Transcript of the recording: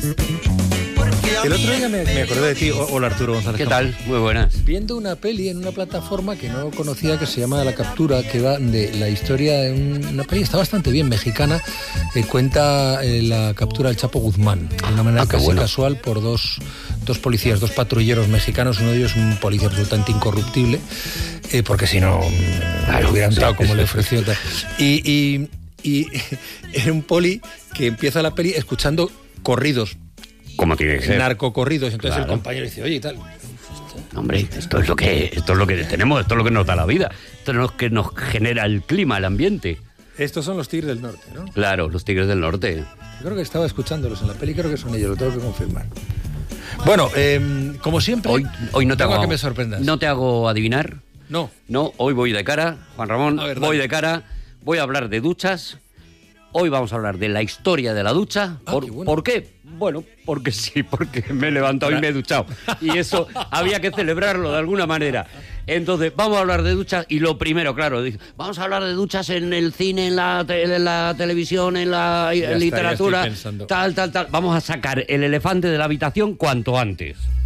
El otro día me acordé de ti. Hola, Arturo González. ¿Qué tal? Muy buenas. Viendo una peli en una plataforma que no conocía, que se llama La Captura, que va de la historia de una peli, está bastante bien, mexicana, cuenta la captura del Chapo Guzmán, de una manera casi casual, por dos policías, dos patrulleros mexicanos. Uno de ellos un policía absolutamente incorruptible, porque si no, hubiera entrado como le ofreció. Y era un poli que empieza la peli escuchando corridos, como tiene que ser, narcocorridos. Entonces el compañero dice, oye, y tal. Hombre, esto es lo que tenemos, esto es lo que nos da la vida, esto es lo que nos genera el clima, el ambiente. Estos son los Tigres del Norte, ¿no? Claro, los Tigres del Norte. Yo creo que estaba escuchándolos en la peli, creo que son ellos, lo tengo que confirmar. Bueno, como siempre, hoy no te hago que me sorprendas. ¿No te hago adivinar? No, hoy voy de cara, Juan Ramón, voy de cara, voy a hablar de duchas. Hoy vamos a hablar de la historia de la ducha. ¿Por qué? Bueno, porque sí, porque me he levantado y me he duchado. Y eso había que celebrarlo de alguna manera. Entonces, vamos a hablar de duchas y lo primero, claro, vamos a hablar de duchas en el cine, en la televisión, en la literatura, tal. Vamos a sacar el elefante de la habitación cuanto antes.